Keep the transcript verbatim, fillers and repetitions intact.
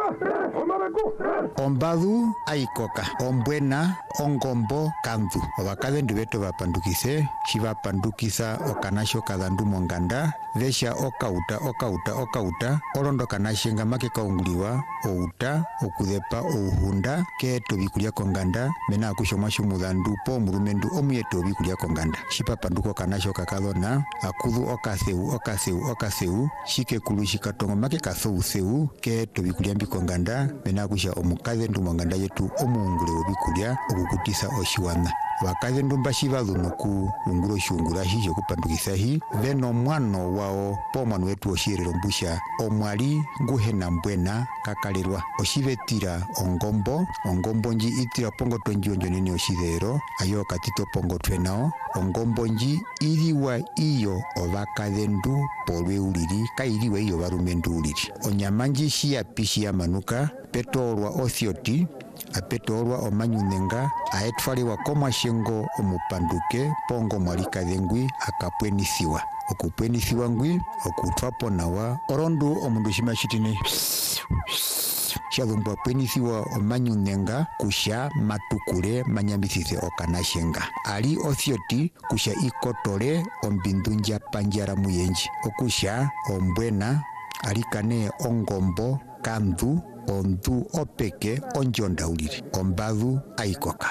Ombadu aikoka, ombwena, ongombo, kandu. Obakadendu beto bapandukise, shibapandukisa okanasho kadandu monganda, vesha okauta, okauta, okauta, orondo kanashenga make kaunguliwa, outa, okudepa, ouhunda, keto bikulia konganda, mena akushoma shumudandu po murumendu omuyeto bikulia konganda. Shipapanduko kanasho kakadona, akudu okaseu, okaseu, okaseu, shike kulu shikatongo make kasou seu, keto bikulia mbikonganda, mena akusha omukadendu monganda yetu omuungule obikulia, okukutisa oshiwana. Wakadendu mbashiba dhunuku ungulo shungura shi kupandukisa hi veno mwano wao po mwanu wetu oshirero mbusha omwali nguhena mbwena kakalirwa oshibetira ongombo ongombo nji itira pongo tonji onjo nini oshidero ayo katito pongo twenao ongombo nji iriwa iyo obakadendu polwe uliri kairiwa iyo barumendu uliri onyamanji shia pishi ya manuka petolwa othioti apetolwa omanyunenga aetwaliwa komwashengo omupanduke pongo mwalikadengwi akapwenisiwa okupwenisiwa ngwi okutwapo nawa orondu omundu shimashitine shadhumbwa pwenisiwa omanyunenga kusha matukule manyambisise okanashenga ali othioti kusha ikotole ombindu njapa muyenji okusha ombwena alikane ongombo kandu ondu opeke onjonda uliri ombadu aikoka